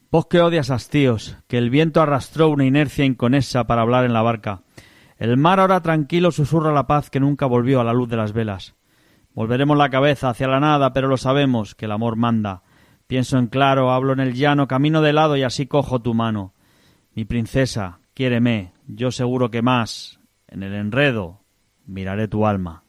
Vos que odias hastíos, que el viento arrastró una inercia inconesa para hablar en la barca. El mar ahora tranquilo susurra la paz que nunca volvió a la luz de las velas. Volveremos la cabeza hacia la nada, pero lo sabemos, que el amor manda. Pienso en claro, hablo en el llano, camino de lado y así cojo tu mano. Mi princesa, quiéreme, yo seguro que más, en el enredo, miraré tu alma.